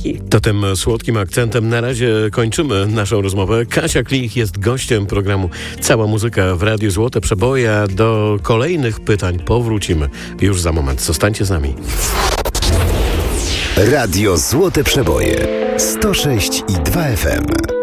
Klichy. To tym słodkim akcentem na razie kończymy naszą rozmowę. Kasia Klich jest gościem programu Cała Muzyka w Radiu Złote Przeboje. Do kolejnych pytań powrócimy już za moment. Zostańcie z nami. Radio Złote Przeboje 106,2 FM.